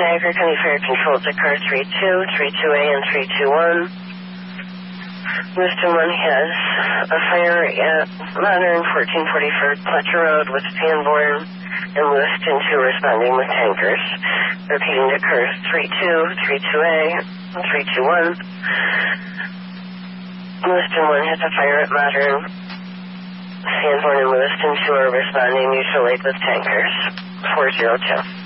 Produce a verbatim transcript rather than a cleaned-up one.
Niagara County Fire Control to car three two, three two A and three two one. Lewiston one has a fire at Modern fourteen forty-four Fletcher Road with Sanborn and Lewiston two responding with tankers. Repeating to cars three two, three two A, and three two one. Lewiston one has a fire at Modern. Sanborn and Lewiston two are responding mutual aid with tankers. four zero two.